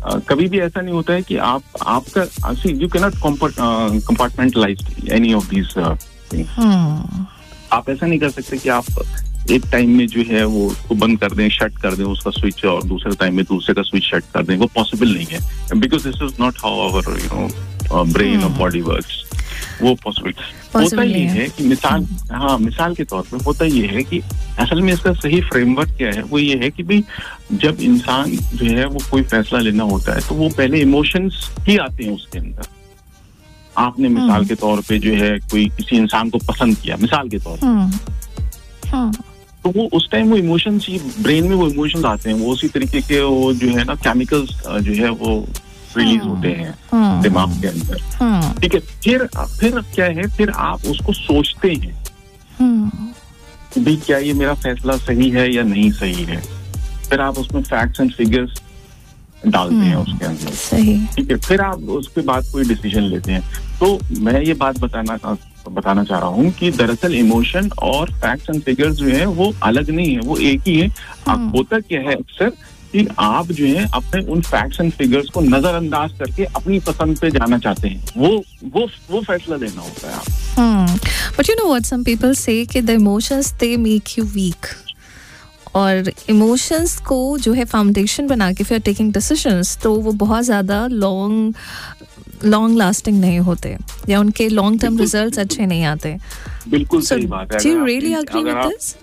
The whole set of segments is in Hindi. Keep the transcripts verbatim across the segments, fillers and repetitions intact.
कभी भी ऐसा नहीं होता है कि आप आपका you can not compartmentalise any of these things. आप ऐसा नहीं कर सकते कि आप एक टाइम में जो है वो उसको बंद कर दें, शट कर दें उसका स्विच, और दूसरे टाइम में दूसरे का स्विच शट कर दें। वो पॉसिबल नहीं है, because this is not how our you know brain और बॉडी वर्क्स। वो पॉसिबल होता ही है कि मिसाल हाँ मिसाल के तौर पे होता ये है कि असल में इसका सही फ्रेमवर्क क्या है, वो ये है कि भाई जब इंसान जो है वो कोई फैसला लेना होता है तो वो पहले इमोशंस ही आते हैं उसके अंदर। आपने मिसाल के तौर पे जो है कोई किसी इंसान को पसंद किया, मिसाल के तौर पे, तो वो उस टाइम वो इमोशंस ही ब्रेन में वो इमोशंस आते हैं, वो उसी तरीके के वो जो है ना केमिकल्स जो है वो रिलीज होते हैं दिमाग के अंदर। ठीक है, फिर फिर क्या है, फिर आप उसको सोचते हैं भाई क्या ये मेरा फैसला सही है या नहीं सही है। फिर आप उसमें फैक्ट्स एंड फिगर्स डालते हैं उसके अंदर। सही, ठीक है, फिर आप उसके बाद कोई डिसीजन लेते हैं। तो मैं ये बात बताना बताना चाह रहा हूँ कि दरअसल इमोशन और फैक्ट्स एंड फिगर्स जो है वो अलग नहीं है, वो एक ही है। अब होता क्या है अक्सर कि आप जो है अपने उन फैक्ट्स एंड फिगर्स को नजरअंदाज करके अपनी पसंद पे जाना चाहते हैं, वो वो वो फैसला लेना होता है आप। But you know what some people से कि the emotions they make you week, और इमोशंस को जो है फाउंडेशन बना के फिर टेकिंग डिसीजंस, तो वो बहुत ज़्यादा लॉन्ग लॉन्ग लास्टिंग नहीं होते, या उनके लॉन्ग टर्म रिजल्ट्स अच्छे नहीं आते। बिल्कुल सही बात है। Do you really agree with this?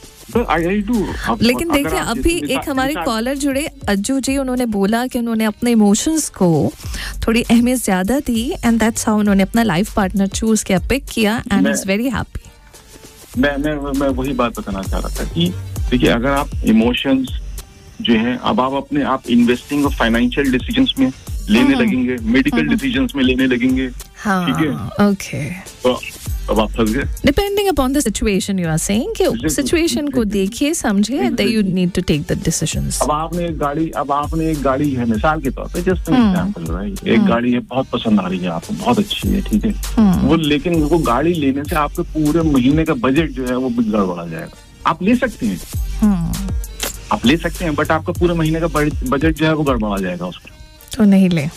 लेकिन देखिए अभी एक हमारे कॉलर जुड़े, अज्जू जी, उन्होंने बोला कि उन्होंने अपने इमोशंस को थोड़ी अहमियत ज्यादा दी एंड दैट्स हाउ उन्होंने अपना लाइफ पार्टनर चूज किया, पिक किया एंड इज वेरी हैप्पी। मैं मैं मैं वही बात बताना चाह रहा था कि देखिए अगर आप इमोशंस जो है, अब आप अपने आप इन्वेस्टिंग और फाइनेंशियल डिसीजंस में लेने लगेंगे, मेडिकल डिसीजंस में लेने लगेंगे, ठीक है, ओके, तो अब आप फंस गए। Depending upon the situation, you are saying कि सिचुएशन को देखिए समझिए, then you need to take the decisions. अब आपने एक गाड़ी अब आपने एक गाड़ी है, मिसाल के तौर पे जस्ट एन एग्जांपल, राइट, एक गाड़ी है बहुत पसंद आ रही है आपको, बहुत अच्छी है, ठीक है, वो लेकिन वो गाड़ी लेने से आपके पूरे महीने का बजट जो है वो गड़बड़ा जाएगा। आप ले सकते हैं, आप ले सकते हैं, बट आपका पूरे महीने का बजट जो है वो गड़बड़ा जाएगा उसमें, तो नहीं ले।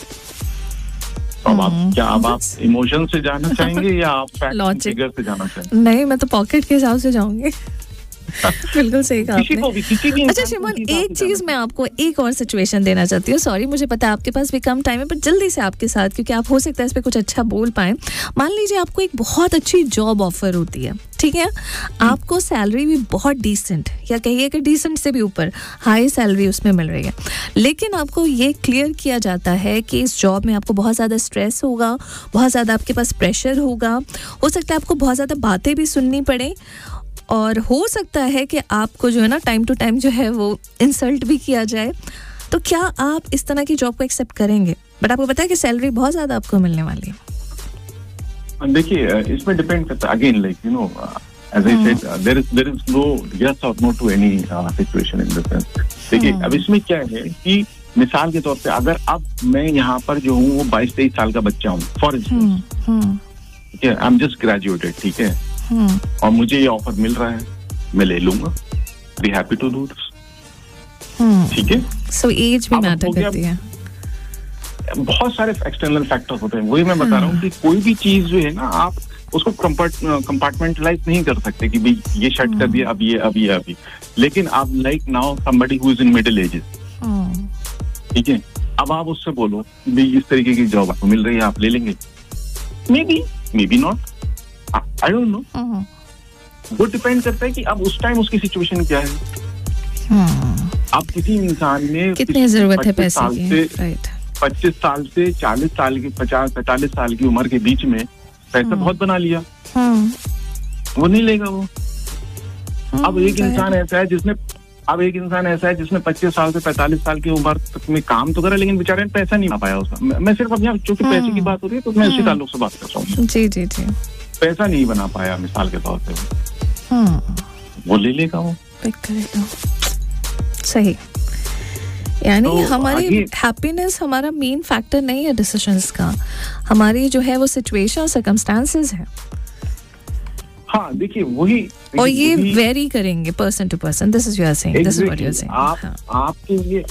अब आप क्या अब आप इमोशन से जाना चाहेंगे या आप फैक्ट फिगर से जाना चाहेंगे? नहीं, मैं तो पॉकेट के हिसाब से जाऊंगी। बिल्कुल सही कहा आपने। अच्छा शिमन, एक चीज मैं आपको एक और सिचुएशन देना चाहती हूँ, सॉरी मुझे पता है आपके पास भी कम टाइम है, पर जल्दी से आपके साथ, क्योंकि आप हो सकता है इस पे कुछ अच्छा बोल पाए। मान लीजिए आपको एक बहुत अच्छी जॉब ऑफर होती है, ठीक है, आपको सैलरी भी बहुत डिसेंट, या कहिए कि डिसेंट से भी ऊपर हाई सैलरी उसमें मिल रही है, लेकिन आपको ये क्लियर किया जाता है कि इस जॉब में आपको बहुत ज़्यादा स्ट्रेस होगा, बहुत ज़्यादा आपके पास प्रेशर होगा, हो सकता है आपको बहुत ज़्यादा बातें भी सुननी पड़े, और हो सकता है कि आपको जो है ना टाइम टू टाइम जो है वो इंसल्ट भी किया जाए। तो क्या आप इस तरह की जॉब को एक्सेप्ट करेंगे, बट आपको पता है कि सैलरी बहुत ज़्यादा आपको मिलने वाली है? देखिए इसमें डिपेंड करता है, again like you know as I said there is there is no yes और no to any situation in this sense. देखिए अब इसमें क्या है कि मिसाल के तौर पे अगर अब मैं यहाँ पर जो हूँ वो बाईस तेईस साल का बच्चा हूँ फॉर इंस्टेंस, ठीक है, आई एम जस्ट ग्रेजुएटेड, ठीक है, और मुझे ये ऑफर मिल रहा है, मैं ले लूंगा, be happy to do this, ठीक है। सो एज भी मैटर करती है, बहुत सारे एक्सटर्नल फैक्टर्स होते हैं, वही मैं बता रहा हूँ कि कोई भी चीज जो है ना आप उसको कंपार्टमेंटलाइज नहीं कर सकते कि भाई ये शट कर दिया, अब ये अब ये अभी, लेकिन आप like now somebody who is in middle ages, ठीक है, अब आप उससे बोलो कि भाई इस तरीके की जॉब आपको मिल रही है, आप ले लेंगे, may be may be not, I don't know, वो डिपेंड करता है कि अब उस टाइम उसकी सिचुएशन क्या है। अब किसी इंसान ने कितनी जरूरत है पैसे की, राइट, पच्चीस साल से चालीस साल की पचास पैंतालीस साल की उम्र के बीच में पैसा बहुत बना लिया, वो नहीं लेगा वो। अब एक इंसान ऐसा है जिसने अब एक इंसान ऐसा है जिसने पच्चीस साल से पैंतालीस साल की उम्र तक में काम तो करा, लेकिन बेचारे ने पैसा नहीं बना पाया उसका। मैं सिर्फ अब यहाँ चूंकि पैसे की बात हो रही है तो मैं उसी ताल्लुक से बात कर रहा हूँ। जी जी जी, पैसा नहीं बना पाया मिसाल के तौर पे, वो ले लेगा, वो पिक करेगा। सही, यानी तो हमारी हैप्पीनेस हमारा मेन फैक्टर नहीं है डिसीजंस का, हमारी जो है वो सिचुएशन और सर्कमस्टांसेस है। हाँ देखिए वही, और ये वेरी करेंगे person to person, this is you are saying, this is what you are saying. आप आपके लिए